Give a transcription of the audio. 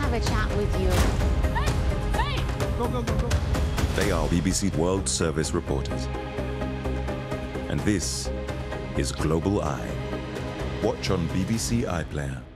have a chat with you. Hey! Go, go, go, go. They are BBC World Service reporters. And this is Global Eye. Watch on BBC iPlayer.